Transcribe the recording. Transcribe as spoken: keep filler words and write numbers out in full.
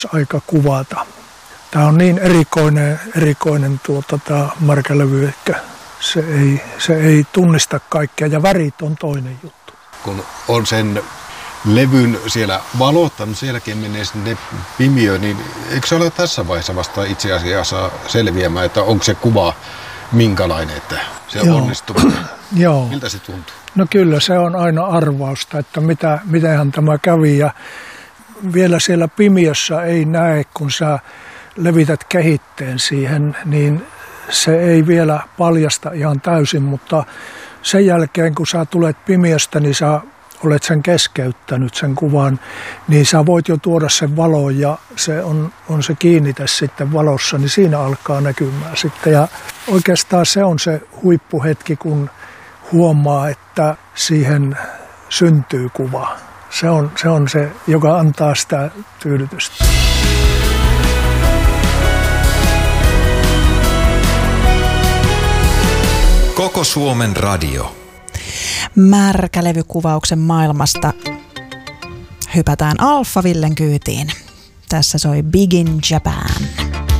aika kuvata. Tämä on niin erikoinen, erikoinen tuota, tämä markalevy, että se ei, se ei tunnista kaikkea ja värit on toinen juttu. Kun on sen levyn siellä valottanut, sielläkin menee sinne pimiöön, niin eikö se ole tässä vaiheessa vasta itse asiassa selviämään, että onko se kuva minkälainen, että se on onnistunut? Joo. Miltä se tuntuu? No kyllä se on aina arvausta, että mitä, mitenhän tämä kävi ja vielä siellä pimiössä ei näe, kun sä levität kehitteen siihen, niin se ei vielä paljasta ihan täysin, mutta sen jälkeen kun sä tulet pimiöstä, niin sä olet sen keskeyttänyt sen kuvan, niin sä voit jo tuoda sen valon ja se on, on se kiinnite sitten valossa, niin siinä alkaa näkymään sitten. Ja oikeastaan se on se huippuhetki, kun huomaa, että siihen syntyy kuva. Se on se, on se joka antaa sitä tyydytystä. Koko Suomen radio. Märkälevykuvauksen maailmasta hypätään Alpha Villen kyytiin. Tässä soi Big in Japan.